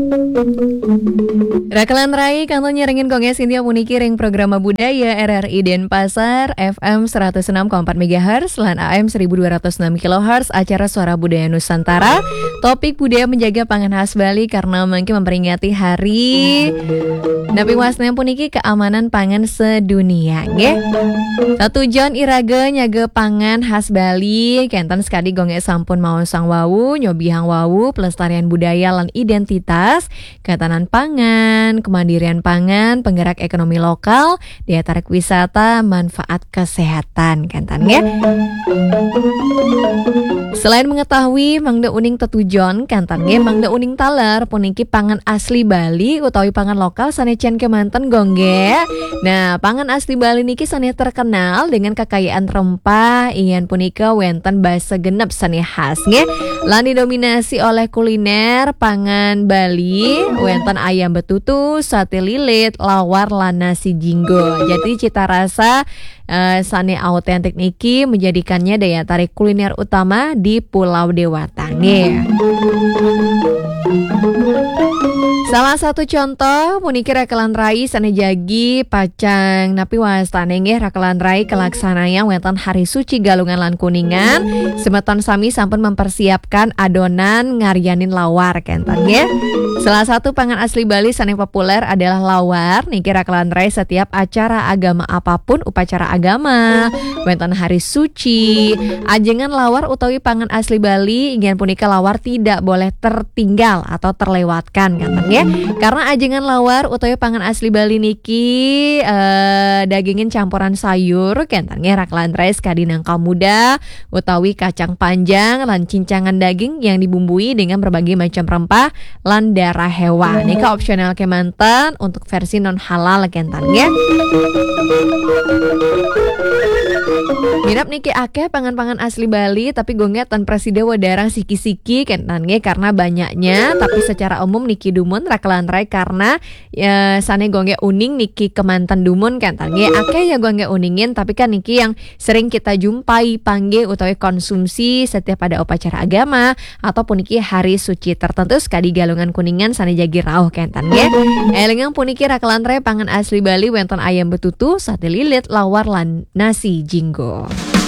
Rakalan Rai kantor nyerengin konges Sintia puniki ring programa budaya RRI Denpasar FM 106,4 MHz lan AM 1206 kHz acara Suara Budaya Nusantara. Topik budaya menjaga pangan khas Bali karena mangke memperingati hari Napi wasna puniki keamanan pangan sedunia nggih. Satu John Irage nyaga pangan khas Bali kenten sekali gonge sampun mau sang wawu nyobihang wawu pelestarian budaya lan identitas ketahanan pangan, kemandirian pangan, penggerak ekonomi lokal, daya tarik wisata, manfaat kesehatan kenten ya. Selain mengetahui Mangda Uning tetujon kenten ya, Mangda Uning taler puniki pangan asli Bali utawi pangan lokal sanecian kemanten gongge. Nah, pangan asli Bali niki sane terkenal dengan kekayaan rempah, iyan punika wenten basa genep sane khas nggih. Lan didominasi oleh kuliner pangan Bali, wenten ayam betutu, sate lilit, lawar lan nasi jinggo. Jadi cita rasa sane autentik niki menjadikannya daya tarik kuliner utama di Pulau Dewata nggih. Salah satu contoh puniki Rakalan Rai sane jagi pacang napi wastane nggih Rakalan Rai kelaksananya wonten hari suci Galungan lan Kuningan semeton sami sampun mempersiapkan adonan ngaryanin lawar kenten nggih. Salah satu pangan asli Bali sane populer adalah lawar niki Rakalan Rai setiap acara agama apapun upacara agama wonten hari suci ajengan lawar utawi pangan asli Bali ingin punika lawar tidak boleh tertinggal atau terlewatkan kenten nggih. Karena ajengan lawar utawi pangan asli Bali niki dagingin campuran sayur kenten nggih Rakalan Rai sekadi nangka muda utawi kacang panjang lan cincangan daging yang dibumbui dengan berbagai macam rempah lan darah hewan. Nika opsional kemanten untuk versi non halal kenten nggih. Mirap niki akeh pangan-pangan asli Bali tapi gonget tan presiden wadarang siki-siki kenten nggih karena banyaknya tapi secara umum niki dumun Rakalan Rai karena sane gonge uning niki kemanten dumun kenten nggih akeh ya gonge uningin tapi kan niki yang sering kita jumpai panggih utawi konsumsi setiap ada upacara agama ataupun niki hari suci tertentu sekadi Galungan Kuningan sane jagi rauh kenten nggih. Elingang puniki Rakalan Rai pangan asli Bali wonten ayam betutu, sate lilit, lawar lan nasi jinggo.